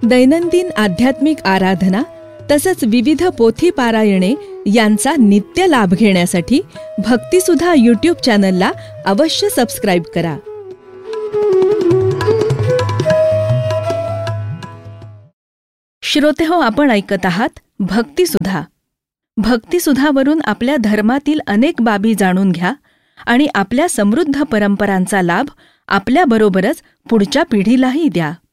दैनंदिन आध्यात्मिक आराधना तसंच विविध पोथी पारायणे यांचा नित्य लाभ घेण्यासाठी भक्तिसुधा यूट्यूब चॅनलला अवश्य सबस्क्राईब करा. श्रोतेहो, आपण ऐकत आहात भक्तिसुधा. भक्तिसुधावरून आपल्या धर्मातील अनेक बाबी जाणून घ्या आणि आपल्या समृद्ध परंपरांचा लाभ आपल्याबरोबरच पुढच्या पिढीलाही द्या.